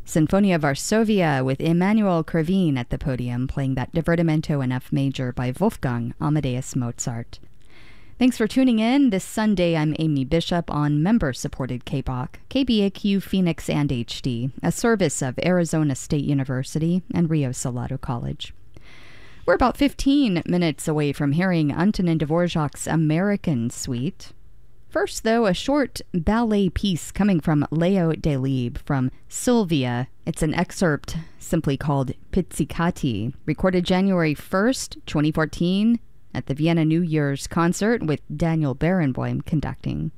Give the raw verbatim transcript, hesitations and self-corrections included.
Sinfonia Varsovia with Emanuel Krivine at the podium playing that Divertimento in F major by Wolfgang Amadeus Mozart. Thanks for tuning in. This Sunday, I'm Amy Bishop on member-supported K B O C, K B A Q Phoenix and H D, a service of Arizona State University and Rio Salado College. We're about fifteen minutes away from hearing Antonin Dvorak's American Suite. First, though, a short ballet piece coming from Leo Delibes from Sylvia. It's an excerpt simply called Pizzicati, recorded January first, twenty fourteen, at the Vienna New Year's concert with Daniel Barenboim conducting.